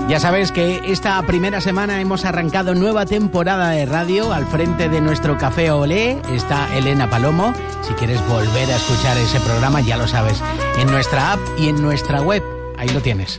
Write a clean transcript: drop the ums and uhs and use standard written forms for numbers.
Ya sabes que esta primera semana hemos arrancado nueva temporada de radio. Al frente de nuestro Café Olé está Elena Palomo. Si quieres volver a escuchar ese programa, ya lo sabes, en nuestra app y en nuestra web. Ahí lo tienes.